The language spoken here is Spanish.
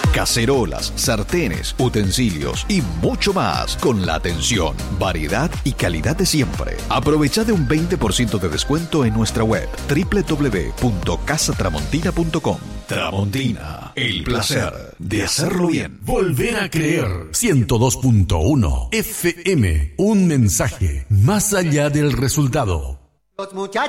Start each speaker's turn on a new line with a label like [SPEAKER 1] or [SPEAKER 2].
[SPEAKER 1] Cacerolas, sartenes, utensilios y mucho más con la atención, variedad y calidad de siempre. Aprovecha de un 20% de descuento en nuestra web www.casatramontina.com. Tramontina, el placer de hacerlo bien.
[SPEAKER 2] Volver a creer. 102.1 FM. Un mensaje más allá del resultado.
[SPEAKER 3] Los muchachos